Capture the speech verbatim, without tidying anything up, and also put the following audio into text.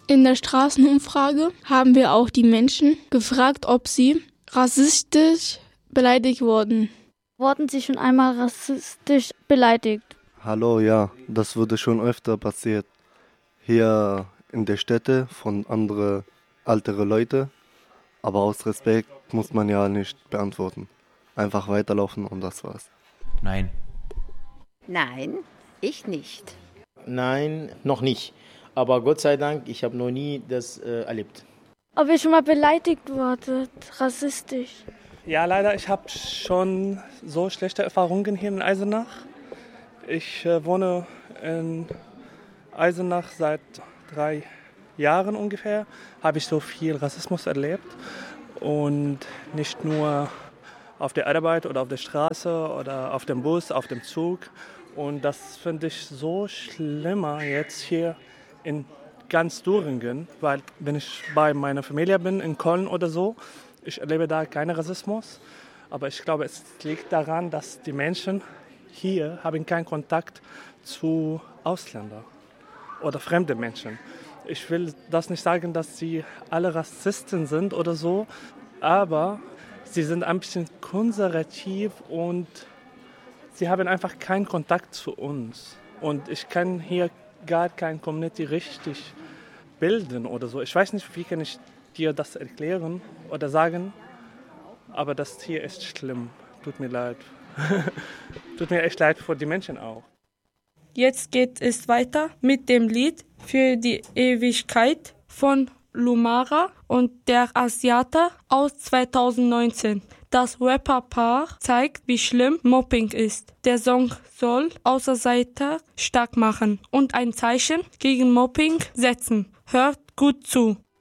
In der Straßenumfrage haben wir auch die Menschen gefragt, ob sie rassistisch beleidigt wurden. Wurden Sie schon einmal rassistisch beleidigt? Hallo, ja, das wurde schon öfter passiert. Hier in der Städte von anderen älteren Leuten. Aber aus Respekt muss man ja nicht beantworten. Einfach weiterlaufen und das war's. Nein. Nein, ich nicht. Nein, noch nicht. Aber Gott sei Dank, ich habe noch nie das äh, erlebt. Ob ihr schon mal beleidigt wurdet, rassistisch? Ja, leider, ich habe schon so schlechte Erfahrungen hier in Eisenach. Ich äh, wohne in Eisenach seit drei Jahren ungefähr. Habe ich so viel Rassismus erlebt. Und nicht nur auf der Arbeit oder auf der Straße oder auf dem Bus, auf dem Zug. Und das finde ich so schlimmer jetzt hier in ganz Thüringen, weil wenn ich bei meiner Familie bin, in Köln oder so, ich erlebe da keinen Rassismus. Aber ich glaube, es liegt daran, dass die Menschen hier haben keinen Kontakt zu Ausländern oder fremden Menschen. Ich will das nicht sagen, dass sie alle Rassisten sind oder so, aber sie sind ein bisschen konservativ und sie haben einfach keinen Kontakt zu uns. Und ich kann hier gar keine Community richtig bilden oder so. Ich weiß nicht, wie kann ich dir das erklären oder sagen, aber das hier ist schlimm. Tut mir leid. Tut mir echt leid für die Menschen auch. Jetzt geht es weiter mit dem Lied Für die Ewigkeit von Lumara und der Asiate aus zweitausendneunzehn. Das Rapperpaar zeigt, wie schlimm Mobbing ist. Der Song soll Außenseiter stark machen und ein Zeichen gegen Mobbing setzen. Hört gut zu.